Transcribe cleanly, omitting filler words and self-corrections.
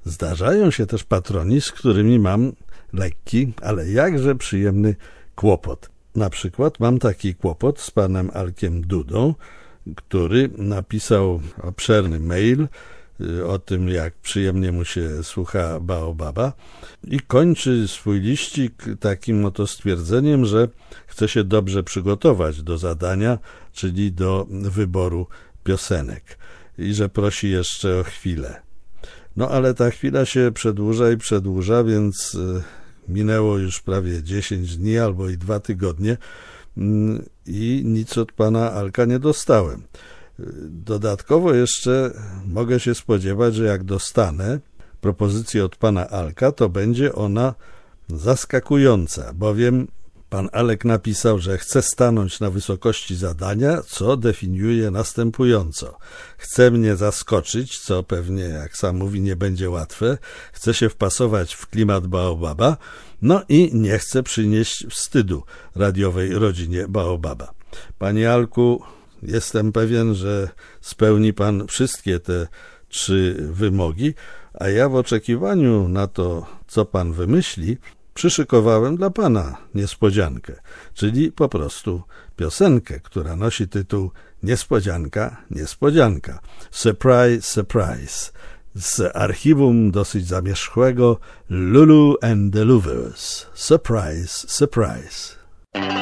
Zdarzają się też patroni, z którymi mam lekki, ale jakże przyjemny kłopot. Na przykład mam taki kłopot z panem Alkiem Dudą, który napisał obszerny mail o tym, jak przyjemnie mu się słucha Baobaba i kończy swój liścik takim oto stwierdzeniem, że chce się dobrze przygotować do zadania, czyli do wyboru piosenek i że prosi jeszcze o chwilę. No ale ta chwila się przedłuża i przedłuża, więc minęło już prawie 10 dni albo i 2 tygodnie i nic od pana Alka nie dostałem. Dodatkowo jeszcze mogę się spodziewać, że jak dostanę propozycję od pana Alka, to będzie ona zaskakująca, bowiem pan Alek napisał, że chce stanąć na wysokości zadania, co definiuje następująco. Chce mnie zaskoczyć, co pewnie, jak sam mówi, nie będzie łatwe. Chce się wpasować w klimat Baobaba, no i nie chce przynieść wstydu radiowej rodzinie Baobaba. Panie Alku, jestem pewien, że spełni pan wszystkie te 3 wymogi, a ja w oczekiwaniu na to, co pan wymyśli, przyszykowałem dla pana niespodziankę, czyli po prostu piosenkę, która nosi tytuł Niespodzianka, niespodzianka. Surprise, surprise. Z archiwum dosyć zamierzchłego Lulu and the Louvers. Surprise, surprise.